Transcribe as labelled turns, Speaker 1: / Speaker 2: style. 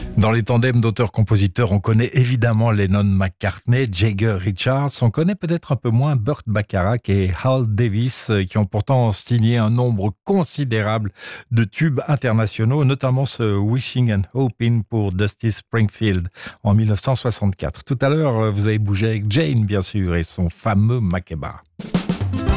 Speaker 1: Dans les tandems d'auteurs-compositeurs, on connaît évidemment Lennon-McCartney, Jagger-Richards. On connaît peut-être un peu moins Burt Bacharach et Hal Davis, qui ont pourtant signé un nombre considérable de tubes internationaux, notamment ce Wishing and Hoping pour Dusty Springfield en 1964. Tout à l'heure, vous avez bougé avec Jane, bien sûr, et son fameux Makeba.